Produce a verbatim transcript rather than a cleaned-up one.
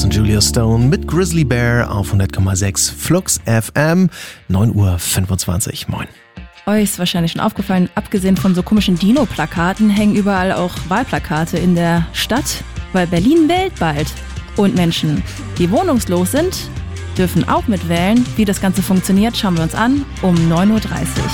und Julia Stone mit Grizzly Bear auf hundert Komma sechs Flux F M, neun Uhr fünfundzwanzig. Moin. Euch ist wahrscheinlich schon aufgefallen, abgesehen von so komischen Dino-Plakaten hängen überall auch Wahlplakate in der Stadt, weil Berlin wählt bald. Und Menschen, die wohnungslos sind, dürfen auch mitwählen. Wie das Ganze funktioniert, schauen wir uns an um neun Uhr dreißig.